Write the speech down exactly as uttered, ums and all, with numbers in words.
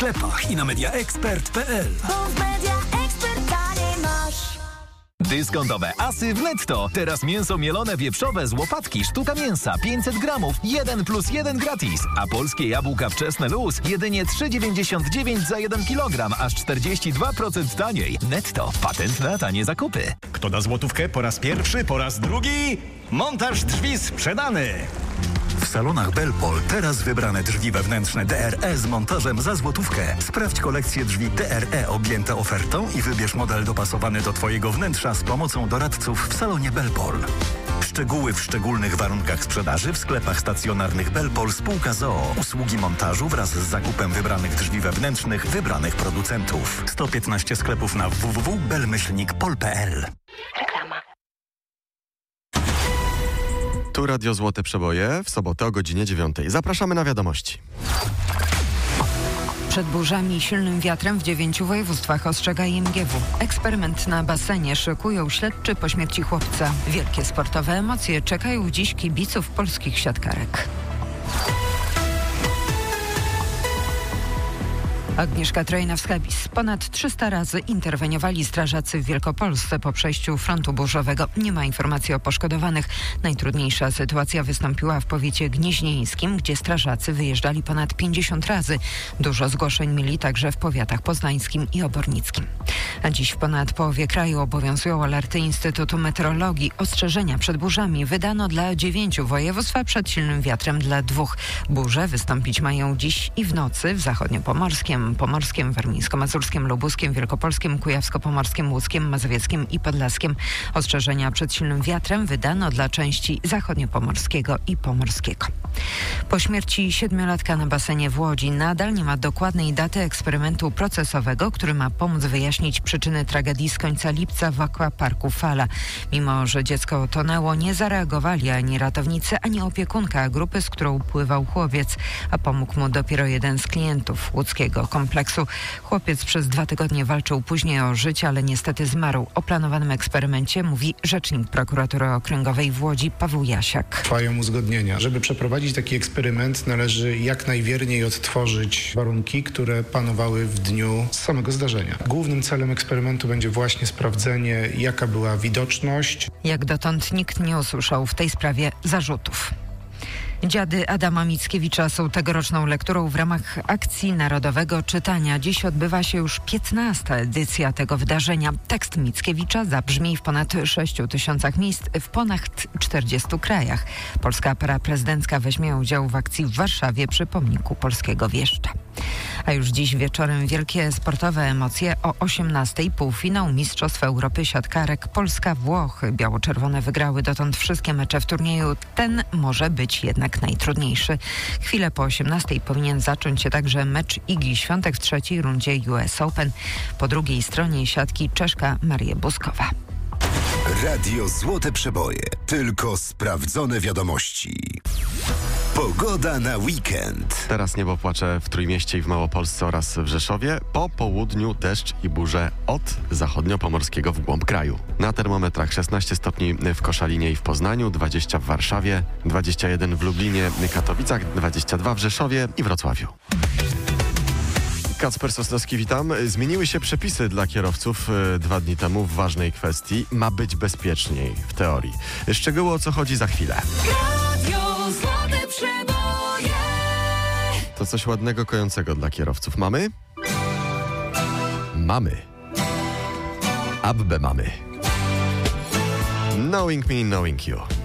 sklepach i na media ekspert kropka p l. Dyskontowe asy w Netto. Teraz mięso mielone wieprzowe z łopatki, sztuka mięsa, pięćset gramów, jeden plus jeden gratis. A polskie jabłka wczesne luz, jedynie trzy dziewięćdziesiąt dziewięć za jeden kilogram, aż czterdzieści dwa procent taniej. Netto. Patent na tanie zakupy. Kto da złotówkę po raz pierwszy, po raz drugi? Montaż drzwi sprzedany. W salonach Belpol teraz wybrane drzwi wewnętrzne D R E z montażem za złotówkę. Sprawdź kolekcję drzwi D R E objęte ofertą i wybierz model dopasowany do Twojego wnętrza z pomocą doradców w salonie Belpol. Szczegóły w szczególnych warunkach sprzedaży w sklepach stacjonarnych Belpol spółka z o o. Usługi montażu wraz z zakupem wybranych drzwi wewnętrznych wybranych producentów. sto piętnaście sklepów na w w w kropka bel myślnik pol kropka p l. Reklama. Tu Radio Złote Przeboje w sobotę o godzinie dziewiątej. Zapraszamy na wiadomości. Przed burzami i silnym wiatrem w dziewięciu województwach ostrzega I M G W. Eksperyment na basenie szykują śledczy po śmierci chłopca. Wielkie sportowe emocje czekają dziś kibiców polskich siatkarek. Agnieszka Trojna-Wschabis. Ponad trzysta razy interweniowali strażacy w Wielkopolsce po przejściu frontu burzowego. Nie ma informacji o poszkodowanych. Najtrudniejsza sytuacja wystąpiła w powiecie gnieźnieńskim, gdzie strażacy wyjeżdżali ponad pięćdziesiąt razy. Dużo zgłoszeń mieli także w powiatach poznańskim i obornickim. A dziś w ponad połowie kraju obowiązują alerty Instytutu Meteorologii. Ostrzeżenia przed burzami wydano dla dziewięciu województw, a przed silnym wiatrem dla dwóch. Burze wystąpić mają dziś i w nocy w zachodniopomorskim, Pomorskiem, Warmińsko-Mazurskim, Lubuskiem, Wielkopolskim, Kujawsko-Pomorskim, Łódzkiem, Mazowieckim i Podlaskiem. Ostrzeżenia przed silnym wiatrem wydano dla części zachodniopomorskiego i pomorskiego. Po śmierci siedmiolatka na basenie w Łodzi nadal nie ma dokładnej daty eksperymentu procesowego, który ma pomóc wyjaśnić przyczyny tragedii z końca lipca w akwaparku Fala. Mimo że dziecko tonęło, nie zareagowali ani ratownicy, ani opiekunka grupy, z którą pływał chłopiec, a pomógł mu dopiero jeden z klientów łódzkiego kompleksu. Chłopiec przez dwa tygodnie walczył później o życie, ale niestety zmarł. O planowanym eksperymencie mówi rzecznik prokuratury okręgowej w Łodzi Paweł Jasiak. Trwają uzgodnienia. Żeby przeprowadzić taki eksperyment, należy jak najwierniej odtworzyć warunki, które panowały w dniu samego zdarzenia. Głównym celem eksperymentu będzie właśnie sprawdzenie, jaka była widoczność. Jak dotąd nikt nie usłyszał w tej sprawie zarzutów. Dziady Adama Mickiewicza są tegoroczną lekturą w ramach akcji Narodowego Czytania. Dziś odbywa się już piętnasta edycja tego wydarzenia. Tekst Mickiewicza zabrzmi w ponad sześciu tysiącach miejsc w ponad czterdziestu krajach. Polska para prezydencka weźmie udział w akcji w Warszawie przy pomniku polskiego wieszcza. A już dziś wieczorem wielkie sportowe emocje o osiemnastej półfinał Mistrzostw Europy siatkarek Polska-Włochy. Biało-czerwone wygrały dotąd wszystkie mecze w turnieju. Ten może być jednak najtrudniejszy. Chwilę po osiemnastej powinien zacząć się także mecz Igi Świątek w trzeciej rundzie U S Open. Po drugiej stronie siatki Czeszka Marię Buskowa. Radio Złote Przeboje. Tylko sprawdzone wiadomości. Pogoda na weekend. Teraz niebo płacze w Trójmieście i w Małopolsce oraz w Rzeszowie. Po południu deszcz i burze od zachodniopomorskiego w głąb kraju. Na termometrach szesnaście stopni w Koszalinie i w Poznaniu, dwadzieścia w Warszawie, dwadzieścia jeden w Lublinie, Katowicach, dwadzieścia dwa w Rzeszowie i Wrocławiu. Kacper Sosnowski, witam. Zmieniły się przepisy dla kierowców dwa dni temu w ważnej kwestii. Ma być bezpieczniej w teorii. Szczegóły, o co chodzi, za chwilę. To coś ładnego, kojącego dla kierowców. Mamy? Mamy. Abbe mamy. Knowing me, knowing you.